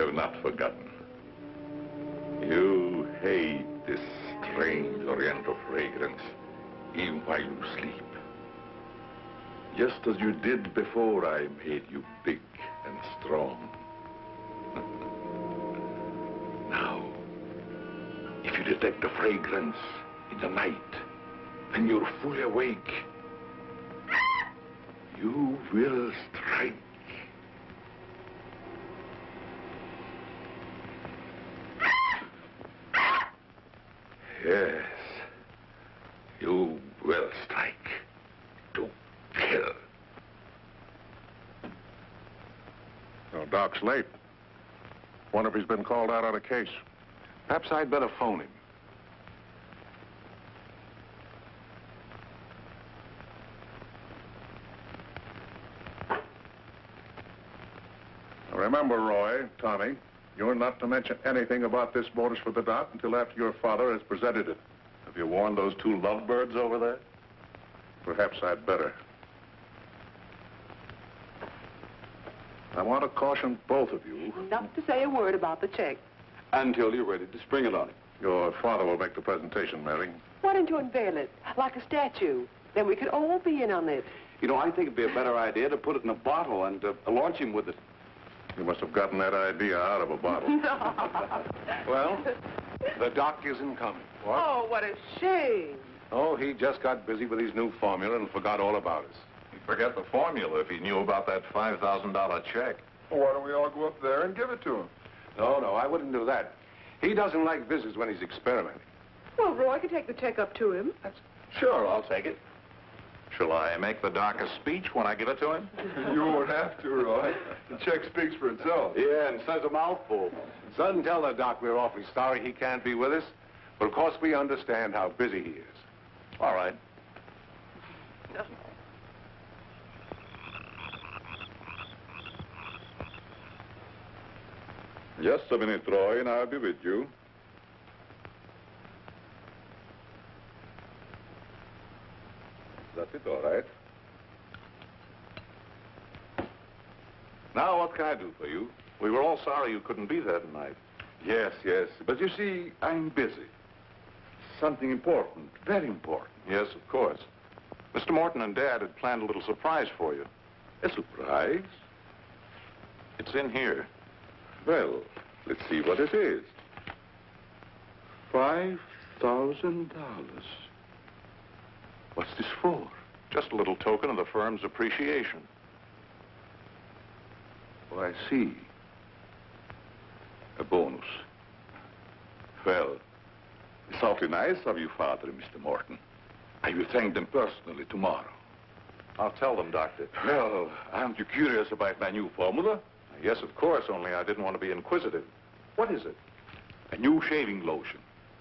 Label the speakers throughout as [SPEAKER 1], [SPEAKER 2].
[SPEAKER 1] have not forgotten. You hate this strange oriental fragrance, even while you sleep. Just as you did before I made you big and strong. Now, if you detect the fragrance in the night, when you're fully awake, you will strike. Yes, you will strike to kill.
[SPEAKER 2] No, Doc's late. Wonder if he's been called out on a case. Perhaps I'd better phone him. Remember, Roy, Tommy, you're not to mention anything about this bonus for the Doc until after your father has presented it.
[SPEAKER 1] Have you warned those two lovebirds over there?
[SPEAKER 2] Perhaps I'd better. I want to caution both of you.
[SPEAKER 3] Not to say a word about the check.
[SPEAKER 4] Until you're ready to spring it on him.
[SPEAKER 2] Your father will make the presentation, Mary.
[SPEAKER 3] Why don't you unveil it like a statue? Then we could all be in on it.
[SPEAKER 4] You know, I think it'd be a better idea to put it in a bottle and launch him with it.
[SPEAKER 2] You must have gotten that idea out of a bottle. Well, the Doc isn't coming. What?
[SPEAKER 3] Oh, what a shame.
[SPEAKER 2] Oh, he just got busy with his new formula and forgot all about us.
[SPEAKER 1] He'd forget the formula if he knew about that $5,000 check.
[SPEAKER 5] Well, why don't we all go up there and give it to him?
[SPEAKER 2] No, I wouldn't do that. He doesn't like visits when he's experimenting.
[SPEAKER 3] Well, Roy could take the check up to him.
[SPEAKER 1] Sure, I'll take it. Shall I make the Doc a speech when I give it to him?
[SPEAKER 5] You won't have to, Roy. The check speaks for itself.
[SPEAKER 2] Yeah, and says a mouthful. Son, tell the Doc we're awfully sorry he can't be with us. But of course we understand how busy he is.
[SPEAKER 1] All right. Just a minute, Roy, and I'll be with you. That's it, all right. Now, what can I do for you? We were all sorry you couldn't be there tonight.
[SPEAKER 5] Yes. But you see, I'm busy. Something important, very important.
[SPEAKER 1] Yes, of course. Mr. Morton and Dad had planned a little surprise for you.
[SPEAKER 5] A surprise?
[SPEAKER 1] It's in here.
[SPEAKER 5] Well, let's see what it is. $5,000. What's this for?
[SPEAKER 1] Just a little token of the firm's appreciation.
[SPEAKER 5] Oh, I see. A bonus. Well, it's awfully nice of you, Father and Mr. Morton. I will thank them personally tomorrow.
[SPEAKER 1] I'll tell them, Doctor.
[SPEAKER 5] Well, aren't you curious about my new formula?
[SPEAKER 1] Yes, of course, only I didn't want to be inquisitive. What is it?
[SPEAKER 5] A new shaving lotion.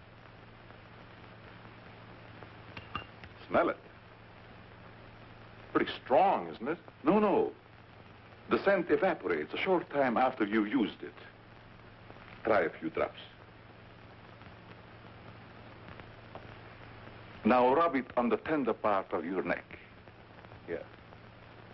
[SPEAKER 5] Smell it.
[SPEAKER 1] Pretty strong, isn't it?
[SPEAKER 5] No. The scent evaporates a short time after you used it. Try a few drops. Now rub it on the tender part of your neck. Yes.